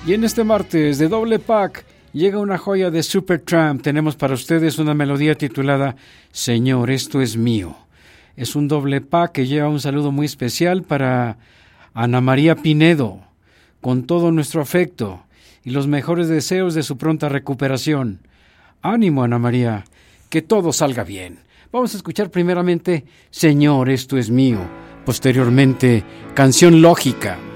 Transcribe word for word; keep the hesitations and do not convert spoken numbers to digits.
Y en este martes de doble pack llega una joya de Supertramp. Tenemos para ustedes una melodía titulada Señor, esto es mío. Es un doble pack que lleva un saludo muy especial para Ana María Pinedo, con todo nuestro afecto y los mejores deseos de su pronta recuperación. Ánimo, Ana María, que todo salga bien. Vamos a escuchar primeramente Señor, esto es mío. Posteriormente, Canción Lógica.